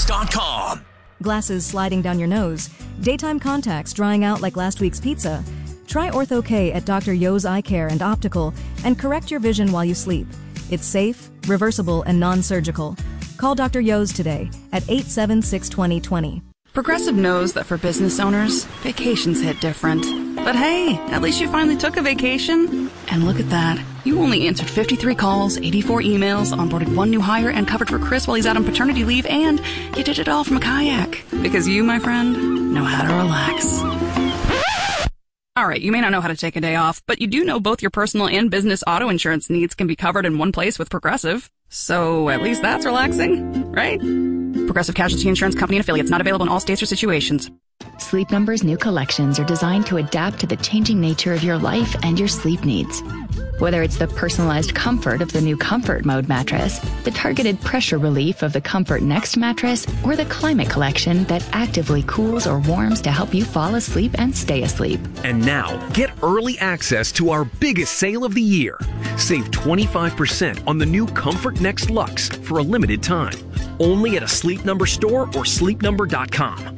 ClubContacts.com. Glasses sliding down your nose, daytime contacts drying out like last week's pizza. Try Ortho-K at Dr. Yo's Eye Care and Optical and correct your vision while you sleep. It's safe, reversible, and non-surgical. Call Dr. Yo's today at 876-2020. Progressive knows that for business owners, vacations hit different. But hey, at least you finally took a vacation. And look at that. You only answered 53 calls, 84 emails, onboarded one new hire, and covered for Chris while he's out on paternity leave, and you did it all from a kayak. Because you, my friend, know how to relax. All right, you may not know how to take a day off, but you do know both your personal and business auto insurance needs can be covered in one place with Progressive. So at least that's relaxing, right? Progressive Casualty Insurance Company and affiliates, not available in all states or situations. Sleep Number's new collections are designed to adapt to the changing nature of your life and your sleep needs. Whether it's the personalized comfort of the new Comfort Mode mattress, the targeted pressure relief of the Comfort Next mattress, or the Climate Collection that actively cools or warms to help you fall asleep and stay asleep. And now, get early access to our biggest sale of the year. Save 25% on the new Comfort Next Luxe for a limited time. Only at a Sleep Number store or sleepnumber.com.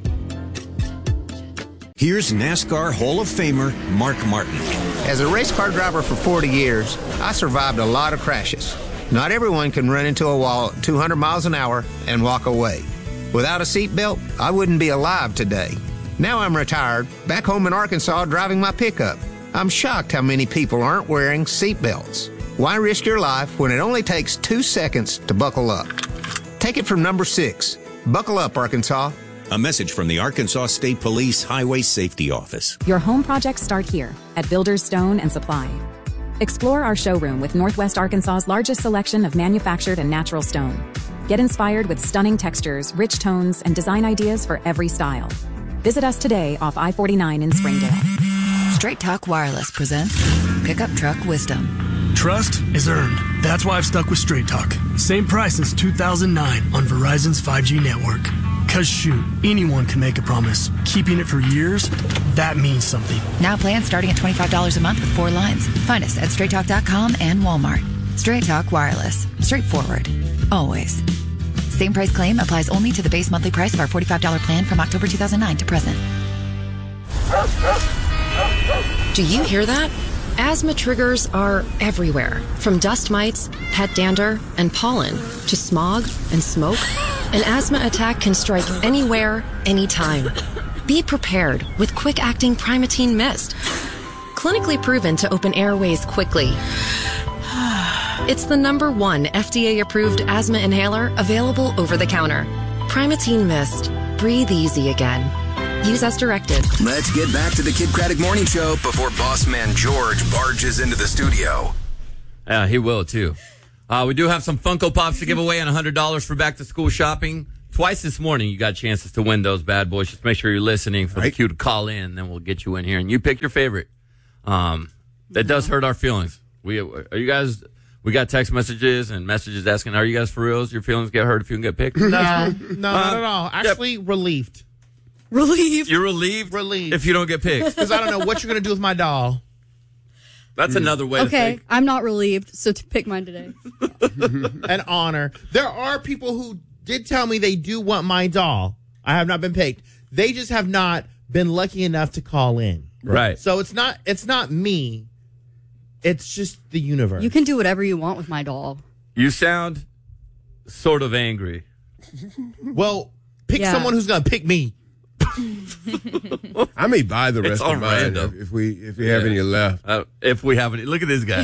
Here's NASCAR Hall of Famer Mark Martin. As a race car driver for 40 years, I survived a lot of crashes. Not everyone can run into a wall at 200 miles an hour and walk away. Without a seatbelt, I wouldn't be alive today. Now I'm retired, back home in Arkansas driving my pickup. I'm shocked how many people aren't wearing seatbelts. Why risk your life when it only takes 2 seconds to buckle up? Take it from number 6. Buckle up, Arkansas. A message from the Arkansas State Police Highway Safety Office. Your home projects start here at Builders Stone and Supply. Explore our showroom with Northwest Arkansas's largest selection of manufactured and natural stone. Get inspired with stunning textures, rich tones, and design ideas for every style. Visit us today off I-49 in Springdale. Straight Talk Wireless presents Pickup Truck Wisdom. Trust is earned. That's why I've stuck with Straight Talk. Same price since 2009 on Verizon's 5G network. Cause shoot, anyone can make a promise. Keeping it for years, that means something. Now plans starting at $25 a month with 4 lines. Find us at straighttalk.com and Walmart. Straight Talk Wireless. Straightforward. Always. Same price claim applies only to the base monthly price of our $45 plan from October 2009 to present. Do you hear that? Asthma triggers are everywhere, from dust mites, pet dander, and pollen, to smog and smoke. An asthma attack can strike anywhere, anytime. Be prepared with quick-acting Primatene Mist. Clinically proven to open airways quickly. It's the #1 FDA-approved asthma inhaler available over the counter. Primatene Mist. Breathe easy again. Use as directed. Let's get back to the Kid Craddock Morning Show before boss man George barges into the studio. Yeah, he will, too. We do have some Funko Pops to give away and $100 for back-to-school shopping. Twice this morning, you got chances to win those bad boys. Just make sure you're listening for the cue to call in, then we'll get you in here. And you pick your favorite. That does hurt our feelings. We got text messages and messages asking, are you guys for reals? Your feelings get hurt if you can get picked? No, not at all. Actually, relieved. Relieved? You're relieved? Relieved. If you don't get picked. Because I don't know what you're going to do with my doll. That's another way to think. Okay, I'm not relieved, so to pick mine today. An honor. There are people who did tell me they do want my doll. I have not been picked. They just have not been lucky enough to call in. Right. So it's not me. It's just the universe. You can do whatever you want with my doll. You sound sort of angry. Well, pick someone who's going to pick me. I may buy the rest of mine random. if we have any left. If we have any, look at this guy.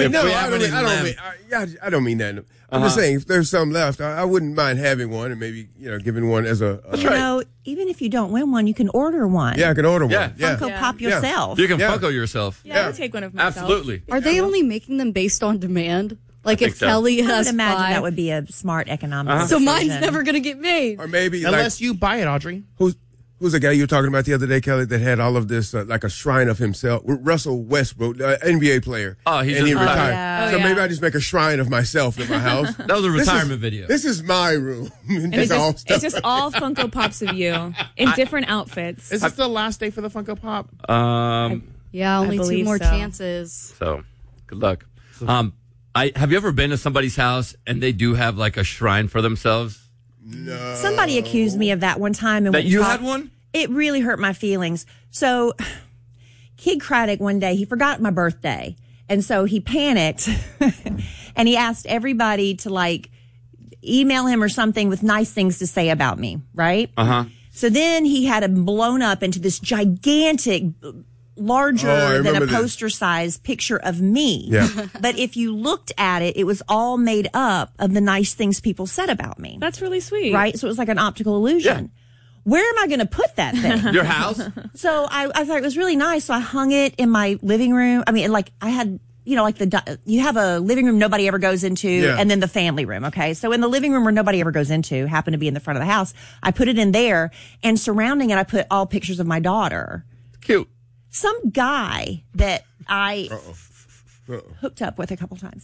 I don't mean that. I'm just saying, if there's some left, I wouldn't mind having one and maybe giving one as a. Even if you don't win one, you can order one. Yeah, I can order one. Funko Pop yourself. You can Funko yourself. Yeah, I'll take one of myself. Absolutely. Are they only making them based on demand? Like if Kelly has I would imagine 5, that would be a smart economic decision. So mine's never going to get made. Or maybe unless you buy it, Audrey. Who's the guy you were talking about the other day, Kelly, that had all of this, like a shrine of himself? Russell Westbrook, NBA player. Oh, he retired. So maybe I just make a shrine of myself in my house. That was a retirement video. This is my room. And it's just all Funko Pops of you in different outfits. Is this the last day for the Funko Pop? Yeah, only 2 more chances. So, good luck. Have you ever been to somebody's house and they do have like a shrine for themselves? No. Some Somebody accused me of that one time. And That you had one? It really hurt my feelings. So, Kid Craddock one day, he forgot my birthday. And so he panicked and he asked everybody to like email him or something with nice things to say about me, right? Uh-huh. So then he had it blown up into this gigantic, larger than a poster size picture of me. Yeah. But if you looked at it, it was all made up of the nice things people said about me. That's really sweet. Right? So it was like an optical illusion. Yeah. Where am I going to put that thing? Your house? So I thought it was really nice. So I hung it in my living room. I mean, like I had, you know, like you have a living room nobody ever goes into, and then the family room. Okay. So in the living room where nobody ever goes into, happened to be in the front of the house, I put it in there, and surrounding it, I put all pictures of my daughter. Cute. Some guy that I hooked up with a couple times.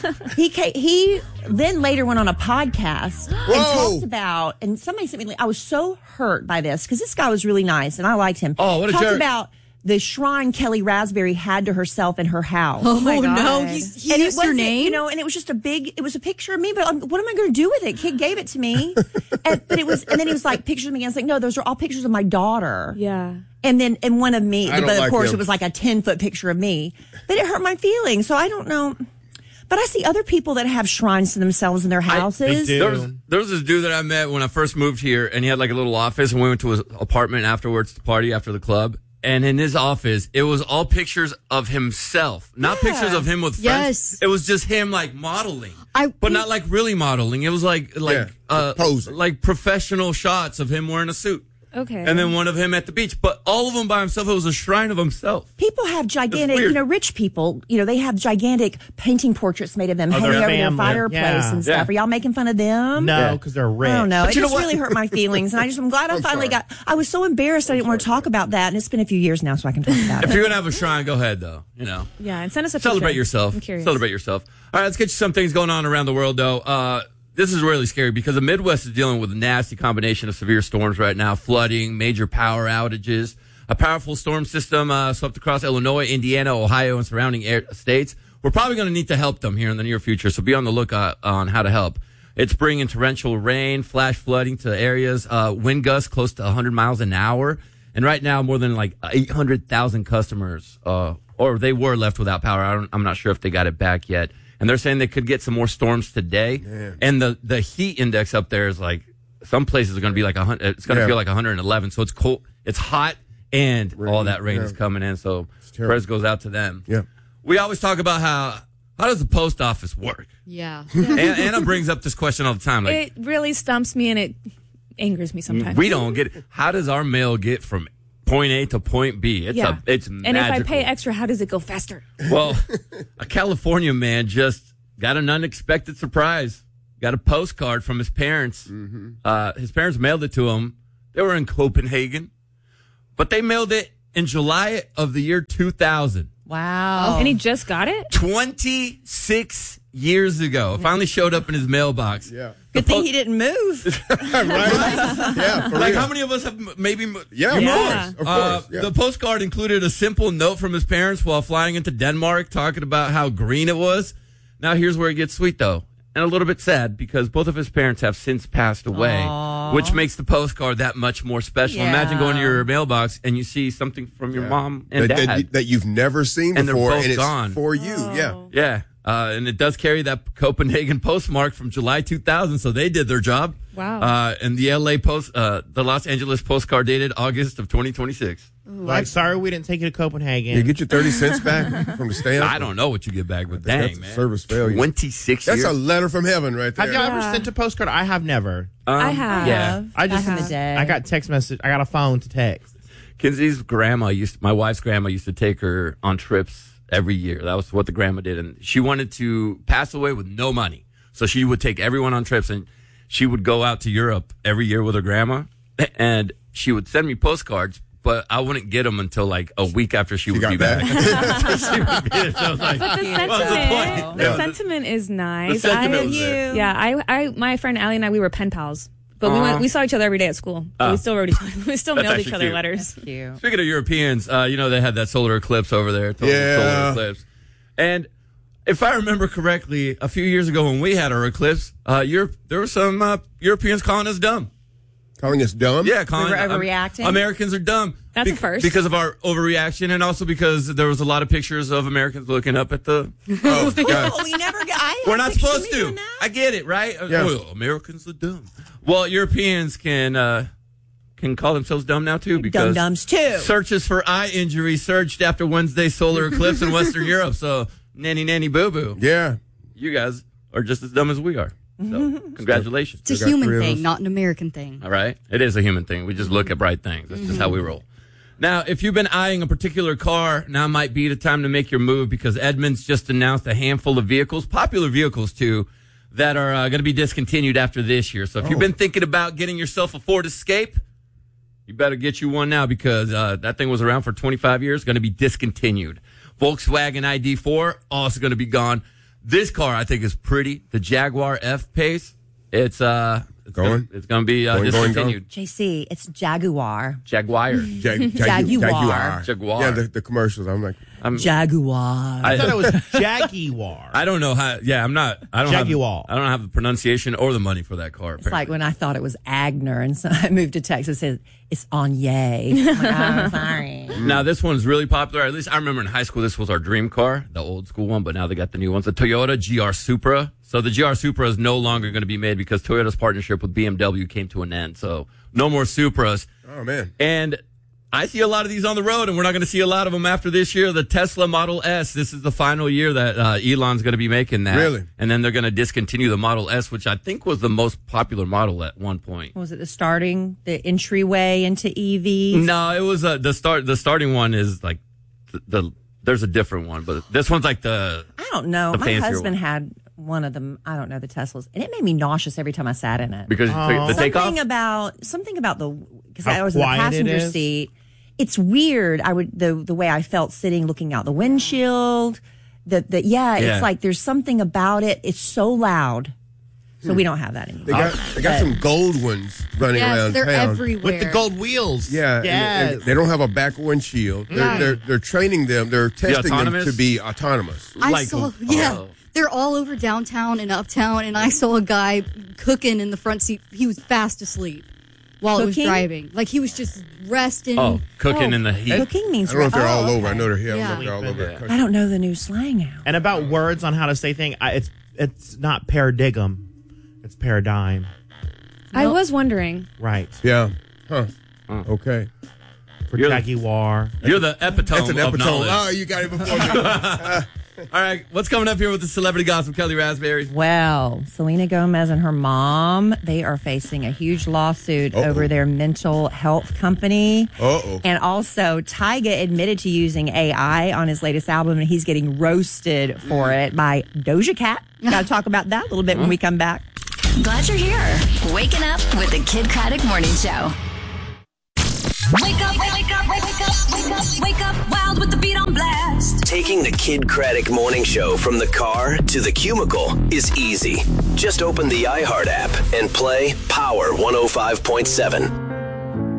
He then later went on a podcast and talked about, and somebody sent me, I was so hurt by this because this guy was really nice and I liked him. Oh, what a talked jerk. about the shrine Kelly Raspberry had to herself in her house. Oh no, he used your name? You know, and it was just it was a picture of me, but what am I going to do with it? Kid gave it to me. And then he was like, pictures of me. I was like, no, those are all pictures of my daughter. Yeah. And one of me, but of course him. it was like a 10-foot picture of me. But it hurt my feelings. So I don't know. But I see other people that have shrines to themselves in their houses. There was this dude that I met when I first moved here, and he had like a little office, and we went to his apartment afterwards to party after the club. And in his office, it was all pictures of himself, not pictures of him with friends. Yes. It was just him like modeling, but not like really modeling. It was like posing, like professional shots of him wearing a suit. Okay. And then one of him at the beach, but all of them by himself. It was a shrine of himself. People have gigantic, rich people, they have gigantic painting portraits made of them hanging over their fireplace and stuff. Are y'all making fun of them? No, because they're rich. I don't know. But it just really hurt my feelings. And I'm glad I finally I was so embarrassed I didn't want to talk about that. And it's been a few years now, so I can talk about it. If you're going to have a shrine, go ahead, though. Yeah, and send us a Celebrate picture. yourself. I'm curious. Celebrate yourself. All right, let's get you some things going on around the world, though. This is really scary because the Midwest is dealing with a nasty combination of severe storms right now, flooding, major power outages. A powerful storm system swept across Illinois, Indiana, Ohio, and surrounding states. We're probably going to need to help them here in the near future, so be on the lookout on how to help. It's bringing torrential rain, flash flooding to areas, wind gusts close to 100 miles an hour. And right now, more than like 800,000 customers, or they were left without power. I'm not sure if they got it back yet. And they're saying they could get some more storms today. Man. And the heat index up there is like, some places are going to be like 100. It's going to feel like 111. So it's cold. It's hot, and all that rain is coming in. So prayers goes out to them. Yeah. We always talk about how does the post office work? Yeah. Anna brings up this question all the time. Like, it really stumps me and it angers me sometimes. We don't get it. How does our mail get from point A to point B? It's magical. And if I pay extra, how does it go faster? Well, a California man just got an unexpected surprise. Got a postcard from his parents. Mm-hmm. His parents mailed it to him. They were in Copenhagen, but they mailed it in July of the year 2000. Wow. And he just got it? 26 years ago. It finally showed up in his mailbox. Yeah. Good thing he didn't move. Right? Yeah. Like, how many of us have maybe? Of course. The postcard included a simple note from his parents while flying into Denmark, talking about how green it was. Now, here's where it gets sweet, though, and a little bit sad because both of his parents have since passed away, Aww. which makes the postcard that much more special. Yeah. Imagine going to your mailbox and you see something from your mom and dad that you've never seen and before, they're both and it's gone for you. Oh. Yeah. And it does carry that Copenhagen postmark from July 2000, so they did their job. Wow. And the the Los Angeles postcard dated August of 2026. Like, sorry we didn't take you to Copenhagen. You get your 30 cents back from the stamp? I don't know what you get back, but dang, that's man. a service failure. 26 That's years. a letter from heaven right there. Have y'all ever sent a postcard? I have never. I have. Yeah. I just Back in the day. I got text message. I got a phone to text. Kinsey's grandma my wife's grandma used to take her on trips every year. That was what the grandma did. And she wanted to pass away with no money. So she would take everyone on trips, and she would go out to Europe every year with her grandma. And she would send me postcards, but I wouldn't get them until like a week after she would be back. So I was like, But the sentiment, the sentiment is nice. The sentiment was there. Yeah, my friend Allie and I, we were pen pals. But we saw each other every day at school. We still wrote each other. We still That's mailed each actually other cute. letters. That's cute. Speaking of Europeans, they had that solar eclipse over there. Solar eclipse. And if I remember correctly, a few years ago when we had our eclipse, there were some Europeans calling us dumb. Calling us dumb? Yeah, calling We're overreacting? Americans are dumb. That's a first. Because of our overreaction, and also because there was a lot of pictures of Americans looking up at the... Oh, God. we never got. We're not supposed to. I get it, right? Yeah. Well, Americans are dumb. Well, Europeans can call themselves dumb now, too, because... Dum-dums, too. Searches for eye injury surged after Wednesday's solar eclipse in Western Europe, so nanny boo-boo. Yeah. You guys are just as dumb as we are. So, congratulations. It's a human thing, not an American thing. All right? It is a human thing. We just look at bright things. That's just how we roll. Now, if you've been eyeing a particular car, now might be the time to make your move because Edmunds just announced a handful of vehicles, popular vehicles too, that are going to be discontinued after this year. So if you've been thinking about getting yourself a Ford Escape, you better get you one now because that thing was around for 25 years, going to be discontinued. Volkswagen ID4, also going to be gone. This car, I think, is pretty. The Jaguar F-Pace, it's going to be discontinued. JC, it's Jaguar. Jaguar. Jaguar. Jaguar. Yeah, the commercials. I'm like, Jaguar. I thought it was Jaguar. I don't know how. Yeah, I'm not. I don't Jaguar. I don't have the pronunciation or the money for that car. It's like when I thought it was Agner, and so I moved to Texas. It said it's Anye. I'm sorry. Now this one's really popular. At least I remember in high school, this was our dream car, the old school one. But now they got the new ones, the Toyota GR Supra. So the GR Supra is no longer going to be made because Toyota's partnership with BMW came to an end. So no more Supras. Oh man. And I see a lot of these on the road, and we're not going to see a lot of them after this year. The Tesla Model S, this is the final year that Elon's going to be making that. Really? And then they're going to discontinue the Model S, which I think was the most popular model at one point. Was it the entryway into EVs? No, it was the starting one is like there's a different one, but this one's like I don't know. My husband had one of them. I don't know, the Teslas, and it made me nauseous every time I sat in it. Because the takeoff? Something about because I was in the passenger seat. It's weird. The way I felt sitting, looking out the windshield. It's like there's something about it. It's so loud. So we don't have that anymore. They got some gold ones running around they're town. everywhere. With the gold wheels. Yeah. Yes. And they don't have a back windshield. They're training them. They're testing them to be autonomous. They're all over downtown and uptown, and I saw a guy cooking in the front seat. He was fast asleep while it was driving. Like, he was just resting. Oh, cooking in the heat. Cooking means I don't know if they're all over. I know they're here. Yeah. I don't know if they're all over. I don't know the new slang now. And about words on how to say things, it's not paradigm, it's paradigm. I was wondering. Right. Yeah. Huh. Okay. For Jaguar. You're the epitome That's an of epitome. knowledge. Oh, you got it before me. All right, what's coming up here with the celebrity gossip, Kelly Raspberry? Well, Selena Gomez and her mom, they are facing a huge lawsuit over their mental health company. And also, Tyga admitted to using AI on his latest album, and he's getting roasted for it by Doja Cat. Got to talk about that a little bit when we come back. Glad you're here. Waking up with the Kid Craddock Morning Show. Wake up, wake up, wake up, wake up, wake up, wild with the beat on blast. Taking the Kid Craddock Morning Show from the car to the cubicle is easy. Just open the iHeart app and play Power 105.7.